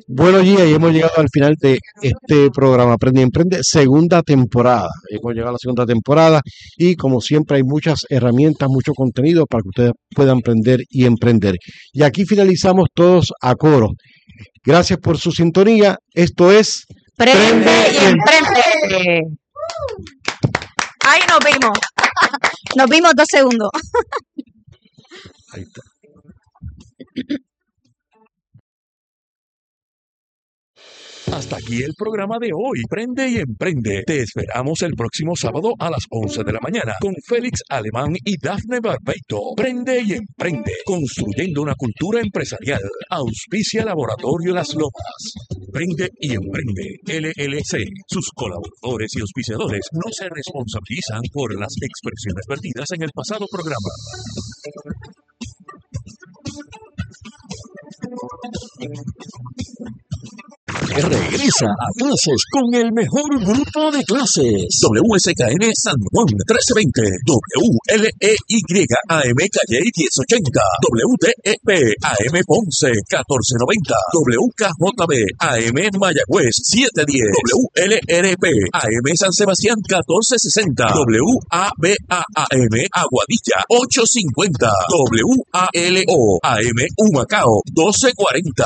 Buenos días y hemos llegado al final de este programa Aprende y Emprende, segunda temporada. Hemos llegado a la segunda temporada y como siempre hay muchas herramientas, mucho contenido para que ustedes puedan aprender y emprender. Y aquí finalizamos todos a coro. Gracias por su sintonía. Esto es Prende y Emprende. Ahí nos vimos. Nos vimos 2 segundos. Ahí está. Hasta aquí el programa de hoy. Prende y Emprende. Te esperamos el próximo sábado a las 11 de la mañana con Félix Alemán y Dafne Barbeito. Prende y Emprende. Construyendo una cultura empresarial. Auspicia Laboratorio Las Lomas. Prende y Emprende. LLC. Sus colaboradores y auspiciadores no se responsabilizan por las expresiones vertidas en el pasado programa. Regresa a clases con el mejor grupo de clases. WSKN San Juan 1320, WLEY AM Calle 1080, WTEP AM Ponce 1490, WKJB AM Mayagüez 710, WLRP AM San Sebastián 1460, WABA AM Aguadilla 850, WALO AM Humacao 1240,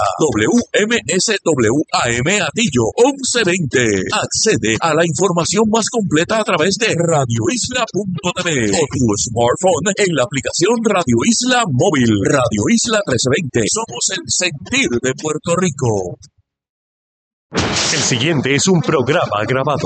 WMSW AM Atillo 1120. Accede a la información más completa a través de radioisla.tv o tu smartphone en la aplicación Radio Isla Móvil. Radio Isla 1320. Somos el sentir de Puerto Rico. El siguiente es un programa grabado.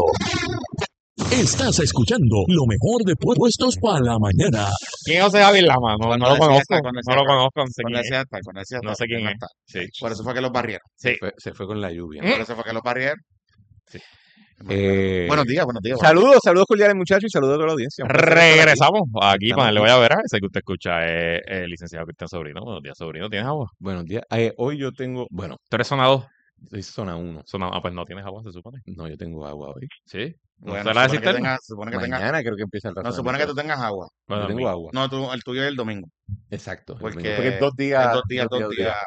Estás escuchando lo mejor de Puestos para la Mañana. ¿Quién es José Javier Lama? No lo conozco. No lo conozco. No sé quién es. Sí. Por eso fue que los barrieron. Sí. Se fue con la lluvia. ¿Mm? Por eso fue que los barrieron. Sí. Buenos días. Saludos cordiales, muchachos, y saludos a toda la audiencia. Regresamos aquí para Le Voy a Ver. Ese que usted escucha es el licenciado Cristian Sobrino. Buenos días, Sobrino. ¿Tienes agua? Buenos días. Hoy yo tengo, ¿Tú eres zona 2? soy zona 1. Pues no tienes agua, se supone. No, yo tengo agua hoy. ¿Sí? Bueno, ¿Será supone de que cisterna? Mañana creo que empieza el No, razonamiento. supone que tú tengas agua. Bueno, Yo tengo agua. No, el tuyo es el domingo. Exacto. el Porque, domingo. Porque en 2 días. es 2 días.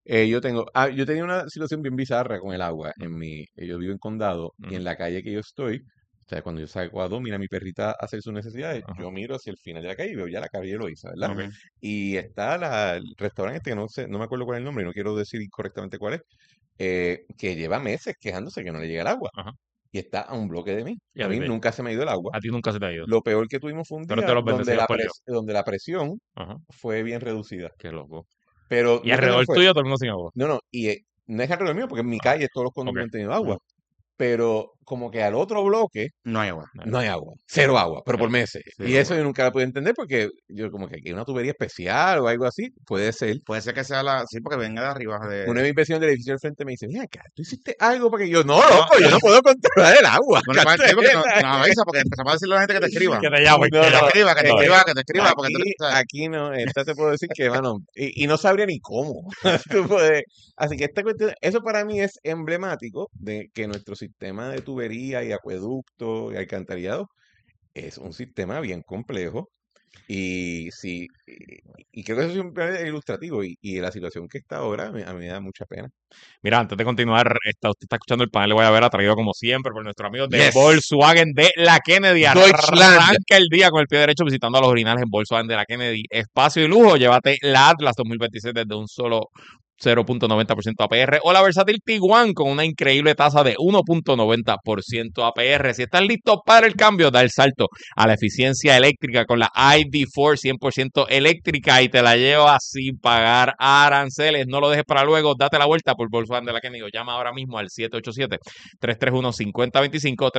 Yo tenía una situación bien bizarra con el agua. Yo vivo en Condado y en la calle que yo estoy, o sea, cuando yo salgo a mira a mi perrita a hacer sus necesidades, yo miro hacia el final de la calle y veo ya la calle Loíza, ¿verdad? Ok. Y está el restaurante que no sé, no me acuerdo cuál es el nombre y no quiero decir incorrectamente cuál es, que lleva meses quejándose que no le llega el agua. Ajá. Y está a un bloque de mí. Y a A mí ti, nunca se me ha ido el agua. A ti nunca se te ha ido. Lo peor que tuvimos fue un Tú día eres de los donde bendecidos por Dios. donde la presión Ajá. fue bien reducida. Qué loco. Pero Y no sé alrededor qué fue. tuyo todo el mundo sin agua. No, y no es alrededor mío, porque en mi calle todos los condominios han tenido agua. Pero como que al otro bloque No hay agua. no hay agua. Cero agua, pero por meses. Sí, Y eso yo nunca lo pude entender porque yo como que aquí hay una tubería especial o algo así. Puede ser. Puede ser que sea sí, porque venga de arriba. Una de mis vecinos del edificio del frente me dice, mira acá, ¿tú hiciste algo? Porque yo, no, loco, yo no puedo controlar el agua. Bueno, sí, porque no avisa, porque empezamos a decirle a la gente que te escriba. Que te llame. No, Que te no, escriba, que te escriba, que te escriba. Porque Aquí no, esta te puedo decir que, mano, y no sabría ni cómo. Así que esta cuestión, eso para mí es emblemático de que nuestro sistema de tubería y acueducto y alcantarillado es un sistema bien complejo. Y sí, y creo que eso siempre es ilustrativo. Y la situación que está ahora a mí me da mucha pena. Mira, antes de continuar, usted está escuchando el panel, Le Voy a Ver, atraído como siempre por nuestros amigos de Yes. Volkswagen de la Kennedy. Deutschland. Arranca el día con el pie derecho visitando a los originales en Volkswagen de la Kennedy. Espacio y lujo, llévate la Atlas 2026 desde un solo 0.90% APR o la versátil Tiguan con una increíble tasa de 1.90% APR. Si estás listo para el cambio, da el salto a la eficiencia eléctrica con la ID4 100% eléctrica y te la llevas sin pagar aranceles. No lo dejes para luego, date la vuelta por Volkswagen de la Kennedy. Llama ahora mismo al 787-331-5025,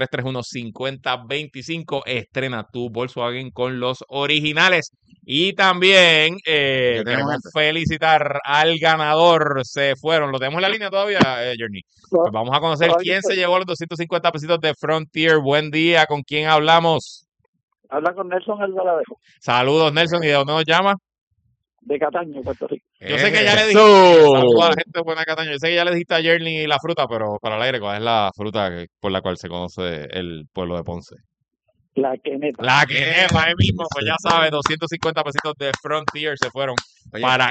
331-5025. Estrena tu Volkswagen con los originales. Y también queremos felicitar al ganador. Se fueron. ¿Lo tenemos en la línea todavía, Journey? Pues vamos a conocer quién se llevó los 250 pesitos de Frontier. Buen día. ¿Con quién hablamos? Habla con Nelson El Valadejo, Saludos, Nelson. ¿Y de dónde nos llama? de Cataño, Puerto Rico. Yo sé que ya le dije. Saludos a la gente buena de Cataño. Yo sé que ya le dijiste a Journey la fruta, pero para el aire, ¿cuál es la fruta por la cual se conoce el pueblo de Ponce? La queneta. La quenepa, ahí mismo. Pues ya sabes, 250 pesitos de Frontier se fueron Oye, para